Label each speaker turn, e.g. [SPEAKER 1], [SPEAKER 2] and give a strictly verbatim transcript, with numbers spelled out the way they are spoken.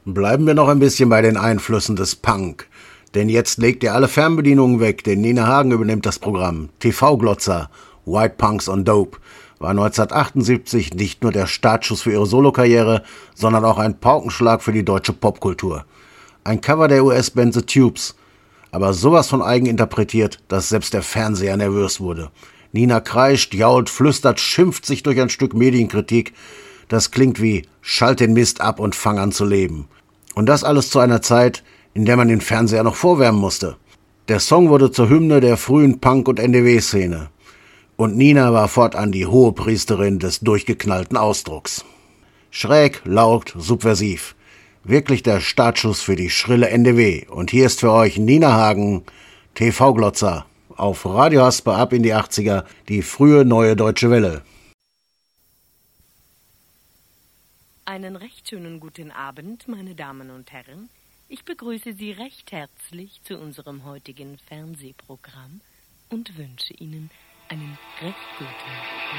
[SPEAKER 1] Bleiben wir noch ein bisschen bei den Einflüssen des Punk. Denn jetzt legt ihr alle Fernbedienungen weg, denn Nina Hagen übernimmt das Programm. T V-Glotzer, White Punks on Dope, war neunzehnhundertachtundsiebzig nicht nur der Startschuss für ihre Solokarriere, sondern auch ein Paukenschlag für die deutsche Popkultur. Ein Cover der U S-Band The Tubes, aber sowas von eigen interpretiert, dass selbst der Fernseher nervös wurde. Nina kreischt, jault, flüstert, schimpft sich durch ein Stück Medienkritik. Das klingt wie „Schalt den Mist ab und fang an zu leben". Und das alles zu einer Zeit, in der man den Fernseher noch vorwärmen musste. Der Song wurde zur Hymne der frühen Punk- und N D W-Szene. Und Nina war fortan die Hohepriesterin des durchgeknallten Ausdrucks. Schräg, laut, subversiv. Wirklich der Startschuss für die schrille N D W. Und hier ist für euch Nina Hagen, T V-Glotzer. Auf Radio Hasper ab in die achtziger, die frühe neue deutsche Welle.
[SPEAKER 2] Einen recht schönen guten Abend, meine Damen und Herren. Ich begrüße Sie recht herzlich zu unserem heutigen Fernsehprogramm und wünsche Ihnen einen recht guten